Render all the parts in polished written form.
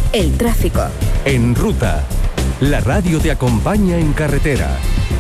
El tráfico. En Ruta, la radio te acompaña en carretera.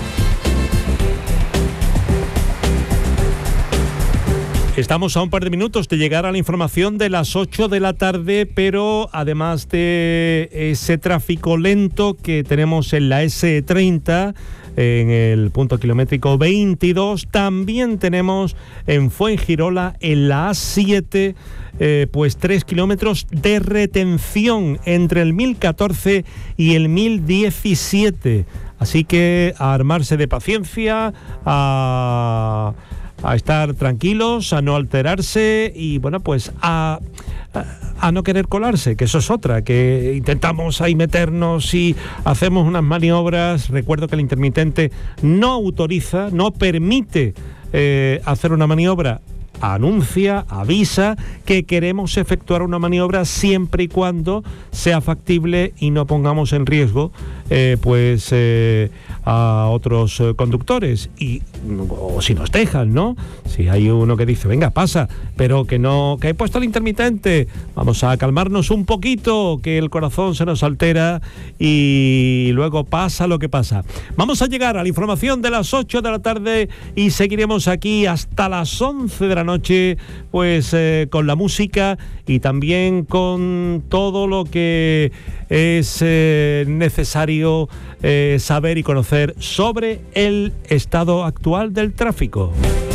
Estamos a un par de minutos de llegar a la información de las 8 de la tarde, pero además de ese tráfico lento que tenemos en la S30, en el punto kilométrico 22, también tenemos en Fuengirola, en la A7, pues 3 kilómetros de retención entre el 1014 y el 1017. Así que a armarse de paciencia, a estar tranquilos, a no alterarse y bueno, pues a no querer colarse, que eso es otra, que intentamos ahí meternos y hacemos unas maniobras. Recuerdo que el intermitente no autoriza, no permite hacer una maniobra. Anuncia, avisa que queremos efectuar una maniobra siempre y cuando sea factible y no pongamos en riesgo a otros conductores, o si nos dejan, ¿no? Si hay uno que dice, venga, pasa, pero que he puesto el intermitente, vamos a calmarnos un poquito, que el corazón se nos altera y luego pasa lo que pasa. Vamos a llegar a la información de las 8 de la tarde y seguiremos aquí hasta las 11 de la noche, pues con la música y también con todo lo que es necesario saber y conocer sobre el estado actual del tráfico.